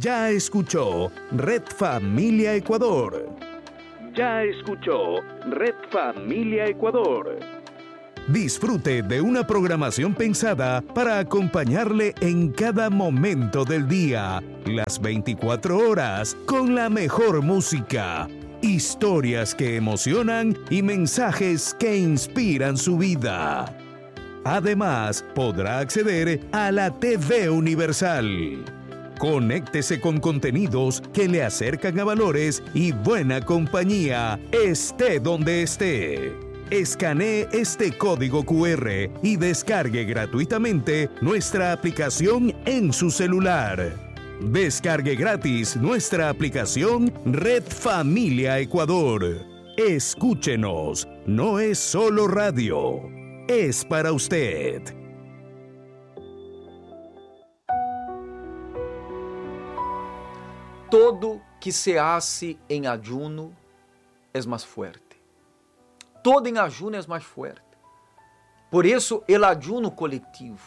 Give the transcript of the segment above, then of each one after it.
Ya escuchó Red Familia Ecuador. Ya escuchó Red Familia Ecuador. Disfrute de una programación pensada para acompañarle en cada momento del día, las 24 horas, con la mejor música, historias que emocionan y mensajes que inspiran su vida. Además, podrá acceder a la TV Universal. Conéctese con contenidos que le acercan a valores y buena compañía, esté donde esté. Escanee este código QR y descargue gratuitamente nuestra aplicación en su celular. Descargue gratis nuestra aplicación Red Familia Ecuador. Escúchenos, no es solo radio, es para usted. Todo que se hace en ayuno es más fuerte. Todo em ayuno é mais forte. Por isso, o ayuno coletivo.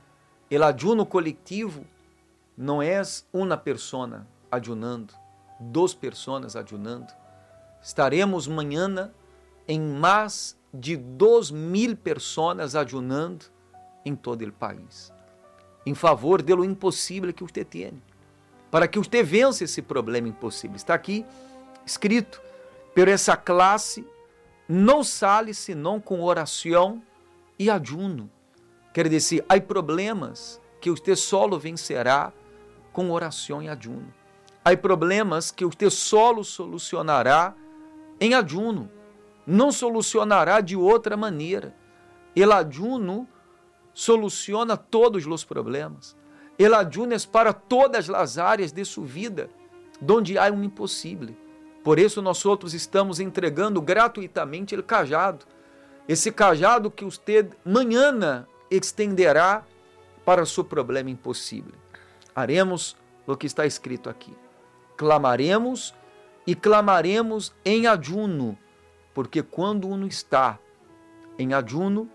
O ayuno coletivo não é uma pessoa ayunando, 2 pessoas ayunando. Estaremos amanhã em mais de 2.000 pessoas ayunando em todo o país, em favor de lo impossível que você tem, para que você vença esse problema impossível. Está aqui escrito, pero essa classe não sale senão com oração e ayuno. Quer dizer, há problemas que você solo vencerá com oração e ayuno. Há problemas que você solo solucionará em ayuno. Não solucionará de outra maneira. El ayuno soluciona todos os problemas. El ayuno é para todas as áreas de sua vida, donde há um impossível. Por isso, nós outros estamos entregando gratuitamente o cajado. Esse cajado que você amanhã estenderá para seu problema impossível. Haremos o que está escrito aqui. Clamaremos e clamaremos em ayuno, porque quando uno está em ayuno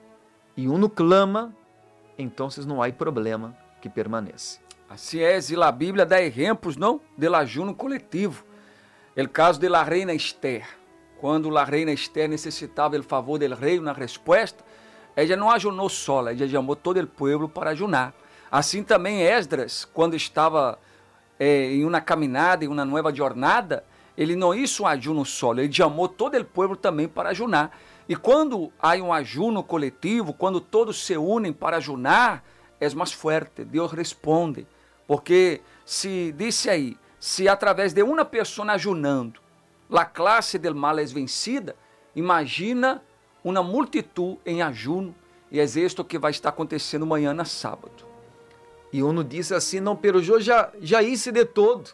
e uno clama, então não há problema que permanece. Assim é, e a Bíblia dá exemplos, não? Del ayuno coletivo. O caso de la reina Esther. Quando a reina Esther necessitava do favor do rei na resposta, ela não ajunou sola, ela chamou todo o povo para ajunar. Assim também Esdras, quando estava em uma caminhada, em uma nova jornada, ele não hizo um ajuno solo, ele chamou todo o povo também para ajunar. E quando há um ajuno coletivo, quando todos se unem para ajunar, é mais forte, Deus responde. Porque se disse aí, se através de uma pessoa ajunando, a classe del mal é vencida, imagina uma multitud em ajuno, e é isto que vai estar acontecendo amanhã na sábado. E uno diz assim, não, pero eu já hice de todo,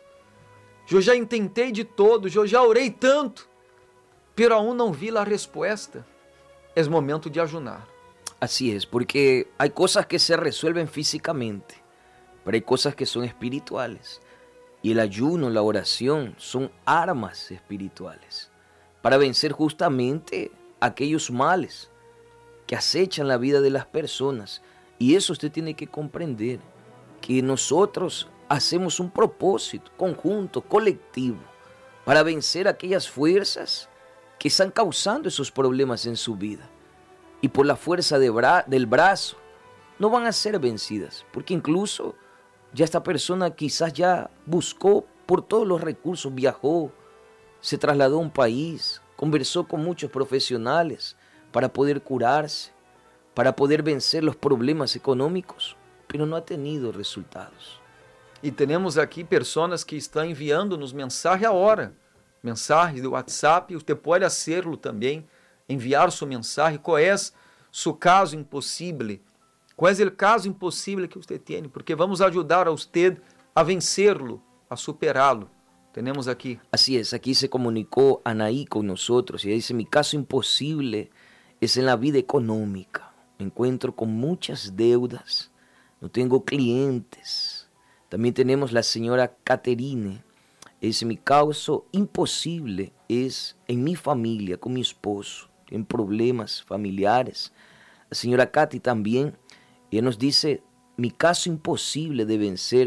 eu já intentei de todo, eu já orei tanto, pero aún não vi a resposta. É momento de ajunar. Así es, porque hay cosas que se resuelven físicamente, pero hay cosas que son espirituales. Y el ayuno, la oración, son armas espirituales para vencer justamente aquellos males que acechan la vida de las personas. Y eso usted tiene que comprender, que nosotros hacemos un propósito conjunto, colectivo, para vencer aquellas fuerzas que están causando esos problemas en su vida. Y por la fuerza del brazo no van a ser vencidas, porque incluso ya esta persona quizás ya buscó por todos los recursos, viajó, se trasladó a un país, conversó con muchos profesionales para poder curarse, para poder vencer los problemas económicos, pero no ha tenido resultados. E temos aqui pessoas que estão enviando-nos mensagem agora, mensagens do WhatsApp, você pode fazê-lo também, enviar sua mensagem, qual é seu caso impossível, qual é o caso impossível que você tem, porque vamos ajudar a você a vencerlo, a superá-lo. Temos aqui. Así es, aquí se comunicó Anaí con nosotros y dice, mi caso imposible es en la vida económica. Me encuentro con muchas deudas, no tengo clientes. También tenemos la señora Caterine. Dice, mi caso imposible es en mi familia, con mi esposo. Tienen problemas familiares. La señora Katy también, ella nos dice, mi caso imposible de vencer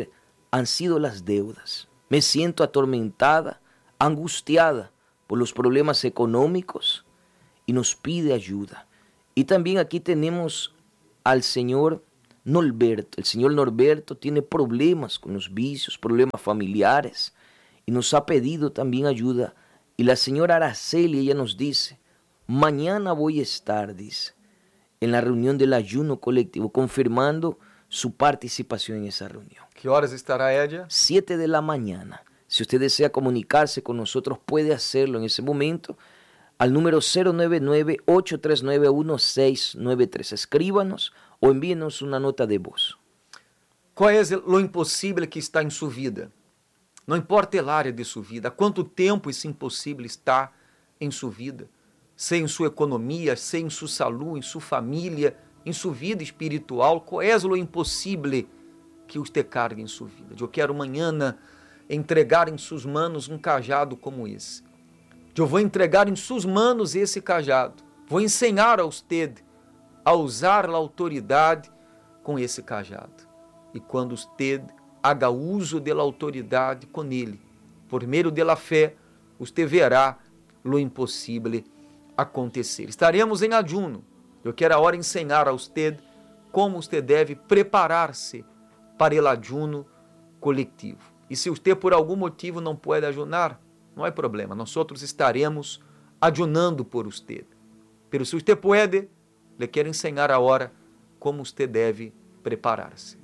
han sido las deudas. Me siento atormentada, angustiada por los problemas económicos y nos pide ayuda. Y también aquí tenemos al señor Norberto. El señor Norberto tiene problemas con los vicios, problemas familiares y nos ha pedido también ayuda. Y la señora Araceli, ella nos dice, mañana voy a estar, dice, en la reunión del ayuno colectivo, confirmando su participación en esa reunión. ¿Qué horas estará ella? 7 de la mañana. Si usted desea comunicarse con nosotros, puede hacerlo en ese momento al número 099-839-1693. Escríbanos o envíenos una nota de voz. Qual é o impossível que está em sua vida? Não importa a área de sua vida, há quanto tempo esse impossível está em sua vida, seja em sua economia, seja em sua saúde, em sua família, em sua vida espiritual. Qual é o impossível que você carga em sua vida? Eu quero amanhã entregar em suas manos um cajado como esse. Eu vou entregar em suas manos esse cajado. Vou ensinar a você a usar a autoridade com esse cajado. E quando você haga uso da autoridade com ele, por meio da fé, você verá o impossível acontecer. Estaremos em ayuno. Eu quero agora ensinar a você como você deve preparar-se para o ayuno coletivo. E se você por algum motivo não pode ayunar, não é problema, nós estaremos ayunando por você. Pero se você pode, le quero ensinar agora como você deve preparar-se.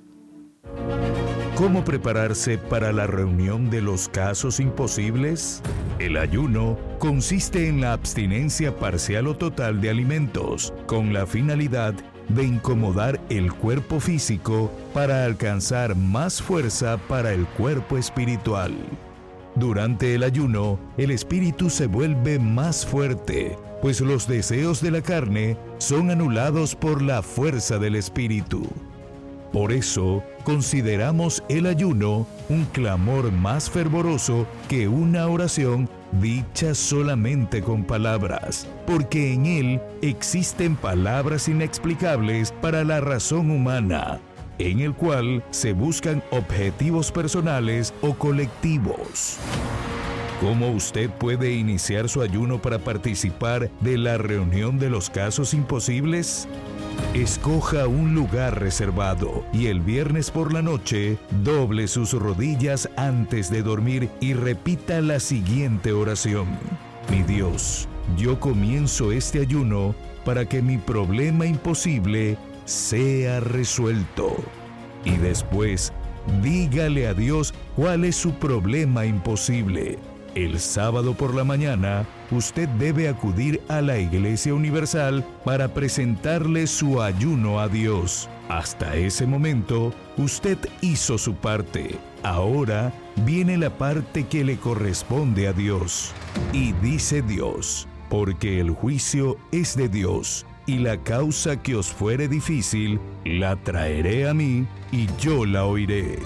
¿Cómo prepararse para la reunión de los casos imposibles? El ayuno consiste en la abstinencia parcial o total de alimentos, con la finalidad de incomodar el cuerpo físico para alcanzar más fuerza para el cuerpo espiritual. Durante el ayuno, el espíritu se vuelve más fuerte, pues los deseos de la carne son anulados por la fuerza del espíritu. Por eso, consideramos el ayuno un clamor más fervoroso que una oración dicha solamente con palabras, porque en él existen palabras inexplicables para la razón humana, en el cual se buscan objetivos personales o colectivos. ¿Cómo usted puede iniciar su ayuno para participar de la reunión de los casos imposibles? Escoja un lugar reservado y el viernes por la noche doble sus rodillas antes de dormir y repita la siguiente oración. Mi Dios, yo comienzo este ayuno para que mi problema imposible sea resuelto. Y después, dígale a Dios cuál es su problema imposible. El sábado por la mañana, usted debe acudir a la Iglesia Universal para presentarle su ayuno a Dios. Hasta ese momento, usted hizo su parte. Ahora viene la parte que le corresponde a Dios. Y dice Dios, porque el juicio es de Dios, y la causa que os fuere difícil, la traeré a mí, y yo la oiré.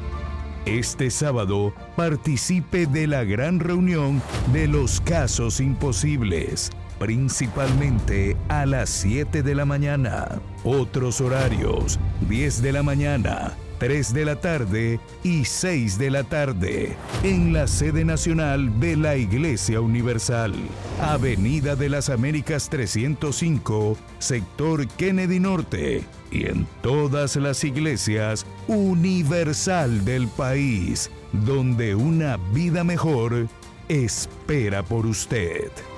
Este sábado participe de la gran reunión de los casos imposibles, principalmente a las 7 de la mañana. Otros horarios, 10 de la mañana, 3 de la tarde y 6 de la tarde, en la sede nacional de la Iglesia Universal, Avenida de las Américas 305, sector Kennedy Norte, y en todas las iglesias universal del país, donde una vida mejor espera por usted.